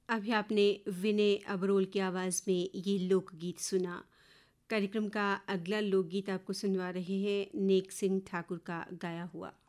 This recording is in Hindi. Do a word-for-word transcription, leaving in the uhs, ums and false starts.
अभी आपने विनय अबरोल की आवाज़ में ये लोकगीत सुना। कार्यक्रम का अगला लोकगीत आपको सुनवा रहे हैं नेक सिंह ठाकुर का गाया हुआ।